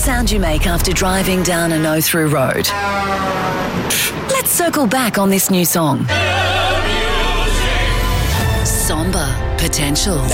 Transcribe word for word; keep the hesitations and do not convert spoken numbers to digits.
sound you make after driving down a no-through road? Let's circle back on this new song. Somber Potential.